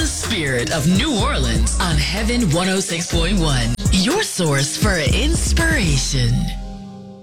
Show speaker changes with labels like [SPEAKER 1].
[SPEAKER 1] spirit of New Orleans on Heaven 106.1. Your source for inspiration.